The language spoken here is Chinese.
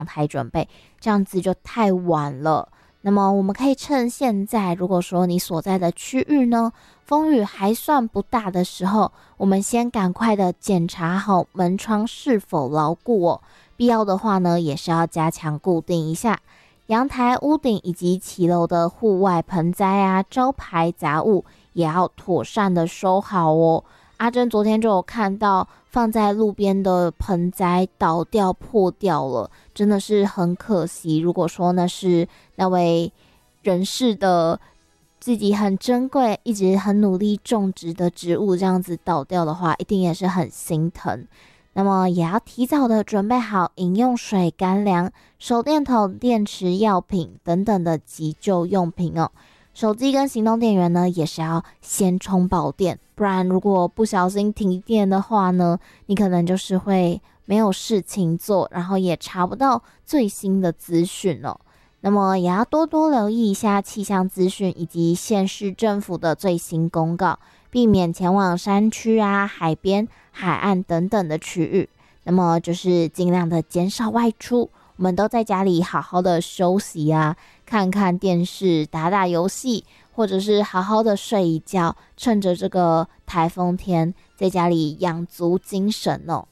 台准备，这样子就太晚了。那么我们可以趁现在，如果说你所在的区域呢，风雨还算不大的时候，我们先赶快的检查好门窗是否牢固哦。必要的话呢，也是要加强固定一下。阳台、屋顶以及骑楼的户外盆栽啊、招牌杂物也要妥善的收好哦。阿珍昨天就有看到放在路边的盆栽倒掉破掉了，真的是很可惜。如果说那是那位人士的自己很珍贵一直很努力种植的植物这样子倒掉的话，一定也是很心疼。那么也要提早的准备好饮用水、干粮、手电筒、电池、药品等等的急救用品哦。手机跟行动电源呢，也是要先充饱电，不然如果不小心停电的话呢，你可能就是会没有事情做，然后也查不到最新的资讯哦。那么也要多多留意一下气象资讯以及县市政府的最新公告，避免前往山区啊、海边、海岸等等的区域。那么就是尽量的减少外出，我们都在家里好好的休息啊，看看电视、打打游戏，或者是好好的睡一觉，趁着这个台风天在家里养足精神哦。